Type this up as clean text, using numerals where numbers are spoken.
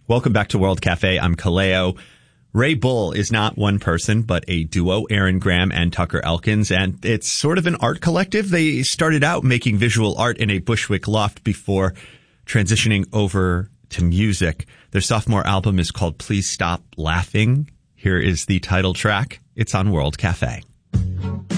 Welcome back to World Cafe. I'm Kaleo. Ray Bull is not one person, but a duo, Aaron Graham and Tucker Elkins, and it's sort of an art collective. They started out making visual art in a Bushwick loft before transitioning over to music. Their sophomore album is called Please Stop Laughing. Here is the title track. It's on World Cafe.